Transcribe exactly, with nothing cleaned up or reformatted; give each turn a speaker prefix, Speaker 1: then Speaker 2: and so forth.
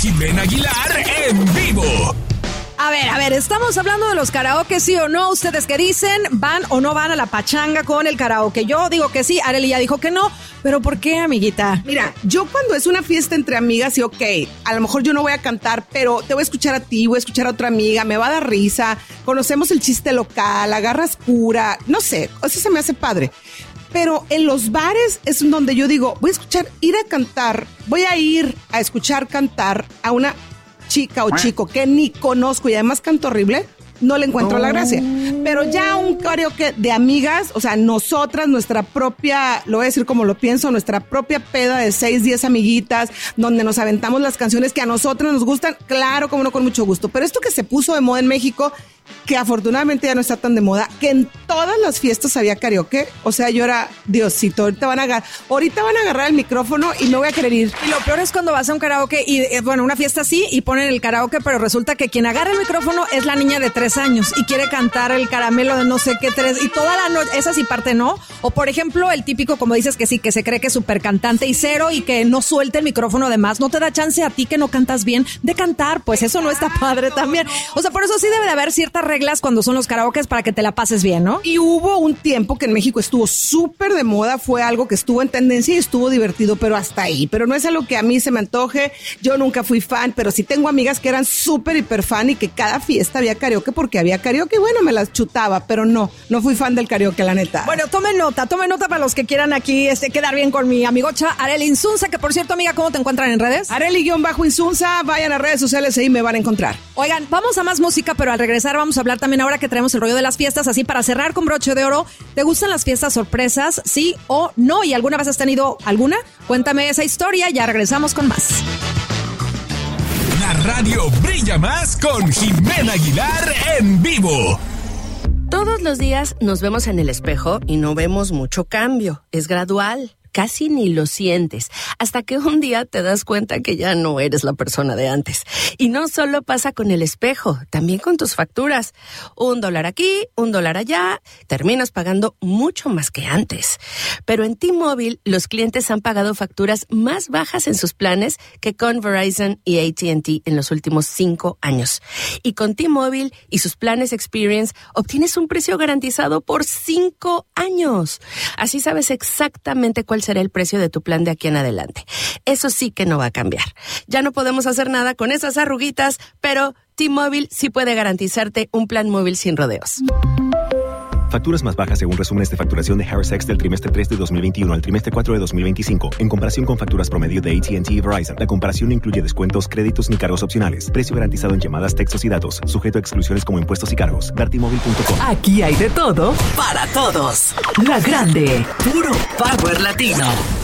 Speaker 1: Jimena Aguilar en vivo.
Speaker 2: A ver, a ver, estamos hablando de los karaoke, ¿sí o no? ¿Ustedes qué dicen? ¿Van o no van a la pachanga con el karaoke? Yo digo que sí, Arely ya dijo que no, pero ¿por qué, amiguita?
Speaker 3: Mira, yo cuando es una fiesta entre amigas y ok, a lo mejor yo no voy a cantar, pero te voy a escuchar a ti, voy a escuchar a otra amiga, me va a dar risa, conocemos el chiste local, agarras cura, no sé, eso se me hace padre. Pero en los bares es donde yo digo, voy a escuchar, ir a cantar, voy a ir a escuchar cantar a una chica o chico que ni conozco y además canto horrible, no le encuentro oh. la gracia. Pero ya un karaoke de amigas, o sea, nosotras, nuestra propia, lo voy a decir como lo pienso, nuestra propia peda de seis, diez amiguitas, donde nos aventamos las canciones que a nosotras nos gustan, claro, como no, con mucho gusto. Pero esto que se puso de moda en México, que afortunadamente ya no está tan de moda, que en todas las fiestas había karaoke, o sea, yo era, Diosito, ahorita van a agarrar, ahorita van a agarrar el micrófono y no voy a querer ir.
Speaker 2: Y lo peor es cuando vas a un karaoke y, eh, bueno, una fiesta así y ponen el karaoke, pero resulta que quien agarra el micrófono es la niña de tres años y quiere cantar el caramelo de no sé qué tres, y toda la noche, esa sí parte no. O por ejemplo, el típico, como dices, que sí, que se cree que es súper cantante y cero y que no suelte el micrófono además, no te da chance a ti que no cantas bien de cantar, pues eso no está padre también. O sea, por eso sí debe de haber ciertas reglas cuando son los karaokes para que te la pases bien, ¿no?
Speaker 3: Y hubo un tiempo que en México estuvo súper de moda, fue algo que estuvo en tendencia y estuvo divertido, pero hasta ahí. Pero no es algo que a mí se me antoje, yo nunca fui fan, pero sí tengo amigas que eran súper hiper fan y que cada fiesta había karaoke porque había karaoke, bueno, me las chutaba, pero no, no fui fan del karaoke, la neta.
Speaker 2: Bueno, tomen nota, tomen nota para los que quieran aquí este, quedar bien con mi amigocha Arely Insunza, que por cierto, amiga, ¿cómo te encuentran en redes?
Speaker 3: Arely-Insunza, vayan a redes sociales, ahí me van a encontrar.
Speaker 2: Oigan, vamos a más música, pero al regresar vamos a hablar también ahora que traemos el rollo de las fiestas, así para cerrar con broche de oro. ¿Te gustan las fiestas sorpresas, sí o no? ¿Y alguna vez has tenido alguna? Cuéntame esa historia, ya regresamos con más.
Speaker 1: La radio brilla más con Jimena Aguilar en vivo.
Speaker 4: Todos los días nos vemos en el espejo y no vemos mucho cambio. Es gradual. Casi ni lo sientes, hasta que un día te das cuenta que ya no eres la persona de antes. Y no solo pasa con el espejo, también con tus facturas. Un dólar aquí, un dólar allá, terminas pagando mucho más que antes. Pero en T-Mobile, los clientes han pagado facturas más bajas en sus planes que con Verizon y A T and T en los últimos cinco años. Y con T-Mobile y sus planes Experience, obtienes un precio garantizado por cinco años. Así sabes exactamente cuál será el precio de tu plan de aquí en adelante. Eso sí que no va a cambiar. Ya no podemos hacer nada con esas arruguitas, pero T-Mobile sí puede garantizarte un plan móvil sin rodeos.
Speaker 5: Facturas más bajas según resúmenes de facturación de Harris X del trimestre tres de dos mil veintiuno al trimestre cuatro de dos mil veinticinco, en comparación con facturas promedio de A T and T y Verizon. La comparación no incluye descuentos, créditos ni cargos opcionales. Precio garantizado en llamadas, textos y datos, sujeto a exclusiones como impuestos y cargos. Dartimóvil punto com.
Speaker 6: Aquí hay de todo para todos. La Grande, puro power latino.